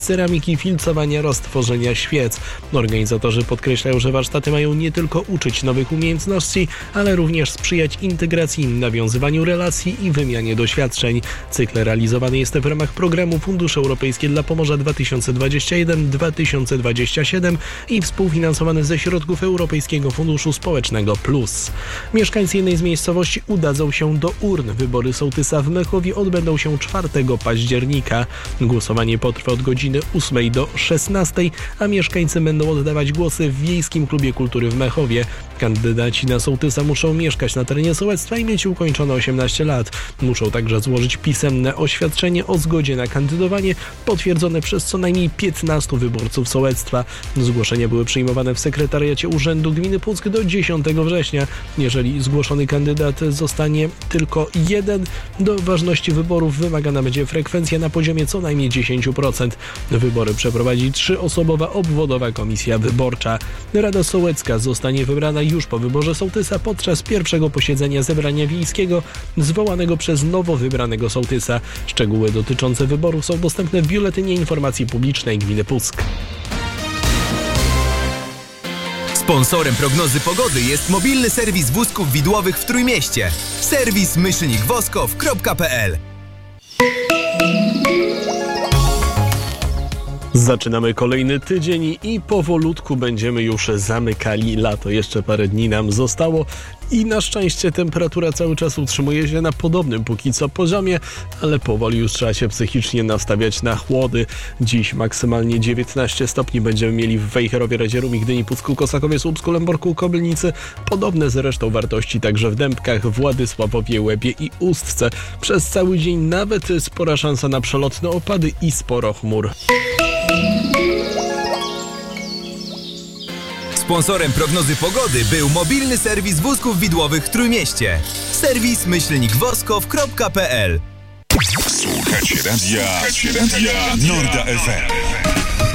ceramiki, filcowania, roztworzenia świec. Organizatorzy podkreślają, że warsztaty mają nie tylko uczyć nowych umiejętności, ale również sprzyjać integracji, nawiązywaniu relacji i wymianie doświadczeń. Cykl realizowany jest w ramach programu Fundusze Europejskie dla Pomorza 2021-2027 i współfinansowany ze środków Europejskiego Funduszu Społecznego Plus. Mieszkańcy jednej z miejscowości udadzą się do urn. Wybory sołtysa w Mechowie odbędą się 4 października. Głosowanie potrwa od godziny 8 do 16, a mieszkańcy będą oddawać głosy w Wiejskim Klubie Kultury w Mechowie. Kandydaci na sołtysa muszą mieszkać na terenie sołectwa i mieć ukończone 18 lat. Muszą także złożyć pisemne oświadczenie o zgodzie na kandydowanie, potwierdzone przez co najmniej 15 wyborców sołectwa. Zgłoszenia były przyjmowane w sekretariacie Urzędu Gminy Puck do 10 września. Jeżeli zgłoszony kandydat zostanie tylko jeden, do ważności wyborów wymagana będzie frekwencja na poziomie co najmniej 10%. Wybory przeprowadzi 3-osobowa obwodowa komisja wyborcza. Rada Sołecka zostanie wybrana już po wyborze sołtysa podczas pierwszego posiedzenia zebrania wiejskiego zwołanego przez nowo wybranego sołtysa. Szczegóły dotyczące wyborów są dostępne w Biuletynie Informacji Publicznej Gminy Puck. Sponsorem prognozy pogody jest mobilny serwis wózków widłowych w Trójmieście. Serwis-woskow.pl. Zaczynamy kolejny tydzień i powolutku będziemy już zamykali lato. Jeszcze parę dni nam zostało i na szczęście temperatura cały czas utrzymuje się na podobnym póki co poziomie, ale powoli już trzeba się psychicznie nastawiać na chłody. Dziś maksymalnie 19 stopni będziemy mieli w Wejherowie, Radzierowie, Gdyni, Pucku, Kosakowie, Słupsku, Lęborku, Kobylnicy. Podobne zresztą wartości także w Dębkach, Władysławowie, Łebie i Ustce. Przez cały dzień nawet spora szansa na przelotne opady i sporo chmur. Sponsorem prognozy pogody był mobilny serwis wózków widłowych w Trójmieście. Serwis-woskow.pl. Słuchacie radia Norda FM.